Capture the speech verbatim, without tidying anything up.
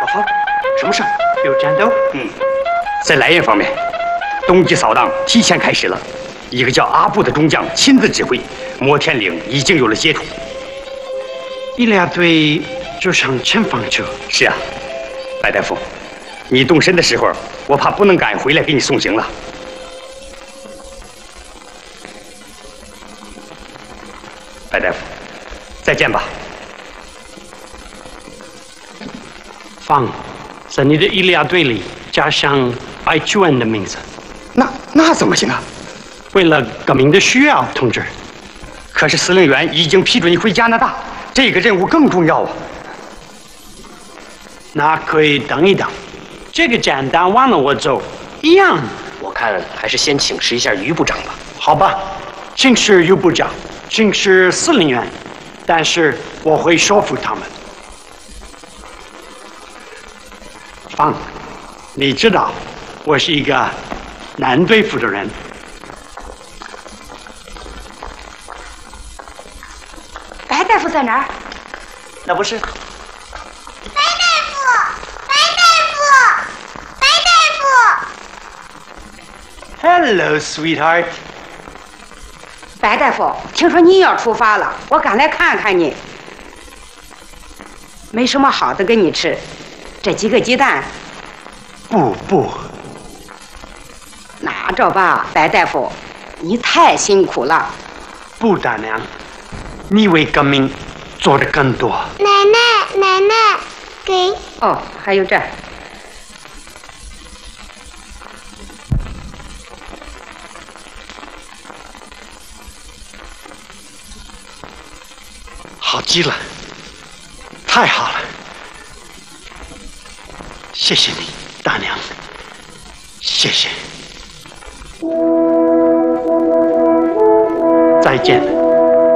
方，什么事？ 有战斗？ 嗯，在来源方面，冬季扫荡提前开始了，一个叫阿布的中将亲自指挥，摩天岭已经有了接触。 伊利亚队就上前方去了。 是啊，白大夫，你动身的时候，我怕不能赶回来给你送行了。白大夫，再见吧。 放，在你的伊利亚队里加上白求恩的名字。 那那怎么行啊？ 为了革命的需要，同志。 可是司令员已经批准你回加拿大，这个任务更重要啊。 那可以等一等，这个战单忘了我走，一样。 我看还是先请示一下于部长吧。 好吧，请示于部长，请示司令员，但是我会说服他们。放，你知道，我是一个难对付的人。 白大夫在哪儿？ 那不是。 白大夫，白大夫，白大夫。 Hello, sweetheart。 白大夫，听说你要出发了，我赶来看看你。没什么好的给你吃，这几个鸡蛋。 不不， 拿着吧，白大夫，你太辛苦了。 不，大娘，你为革命做的更多。 奶奶，奶奶，给。 哦，还有这。 好极了，太好了，谢谢你，大娘，谢谢，再见。